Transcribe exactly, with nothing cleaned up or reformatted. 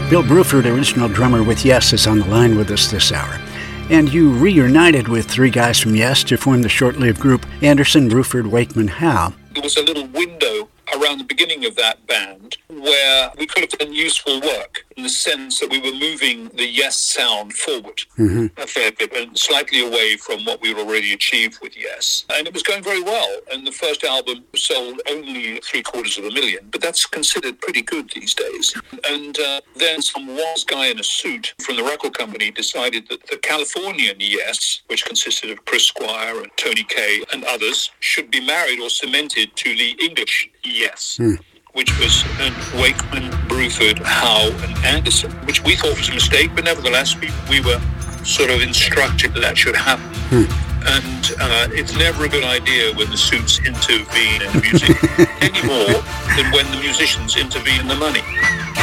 Bill Bruford, original drummer with Yes, is on the line with us this hour. And you reunited with three guys from Yes to form the short-lived group Anderson, Bruford, Wakeman, Howe. There was a little window around the beginning of that band where we could have done useful work in the sense that we were moving the Yes sound forward mm-hmm. a fair bit and slightly away from what we had already achieved with Yes. And it was going very well. And the first album sold only three quarters of a million, but that's considered pretty good these days. And uh, then some wise guy in a suit from the record company decided that the Californian Yes, which consisted of Chris Squire and Tony Kaye and others, should be married or cemented to the English Yes. Mm. Which was uh, Wakeman, Bruford, Howe, and Anderson, which we thought was a mistake, but nevertheless, we, we were sort of instructed that that should happen. Hmm. And uh, it's never a good idea when the suits intervene in music any more than when the musicians intervene in the money.